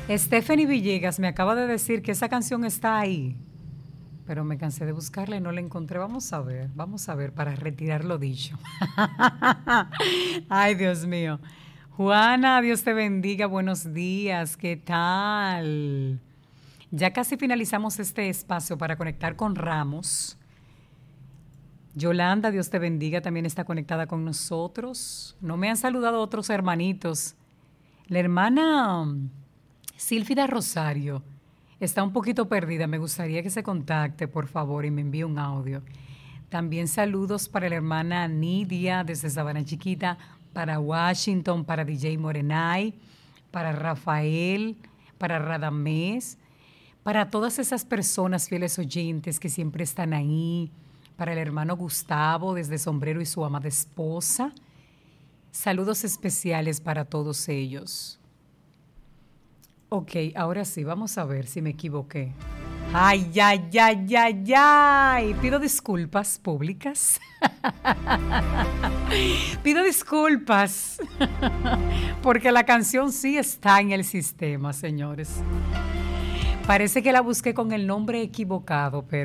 Stephanie Villegas me acaba de decir que esa canción está ahí, pero me cansé de buscarla y no la encontré. Vamos a ver para retirar lo dicho. Ay, Dios mío. Juana, Dios te bendiga, buenos días, ¿qué tal? Ya casi finalizamos este espacio para conectar con Ramos. Yolanda, Dios te bendiga, también está conectada con nosotros. No me han saludado otros hermanitos. La hermana Sílfida Rosario está un poquito perdida. Me gustaría que se contacte, por favor, y me envíe un audio. También saludos para la hermana Nidia desde Sabana Chiquita, para Washington, para DJ Morenay, para Rafael, para Radamés, para todas esas personas fieles oyentes que siempre están ahí, para el hermano Gustavo desde Sombrero y su amada esposa. Saludos especiales para todos ellos. Ok, ahora sí, vamos a ver si me equivoqué. Ay, ay, ay, ay, ay. Pido disculpas públicas. Pido disculpas. Porque la canción sí está en el sistema, señores. Parece que la busqué con el nombre equivocado, pero